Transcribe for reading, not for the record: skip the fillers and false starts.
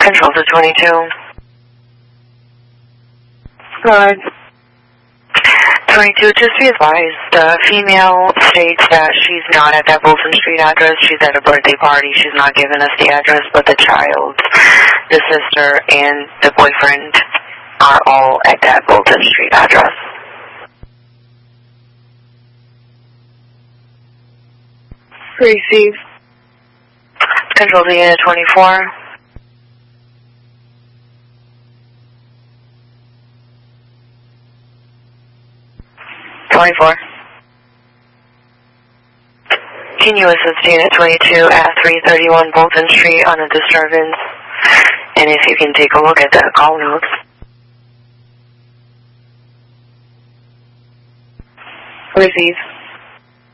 Control to 22. Good. 22, just be advised, the female states that she's not at that Bolton Street address. She's at a birthday party. She's not giving us the address, but the child, the sister, and the boyfriend are all at that Bolton Street address. Receive. Control to unit 24. Can you assist Unit 22 at 331 Bolton Street on a disturbance? And if you can take a look at the call notes. Receive.